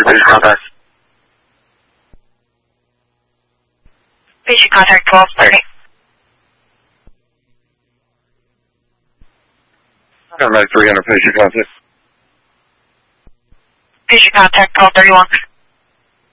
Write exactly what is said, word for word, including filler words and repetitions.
patient contact. Patient contact twelve thirty. Paramedic three hundred, patient contact. Patient contact twelve thirty-one.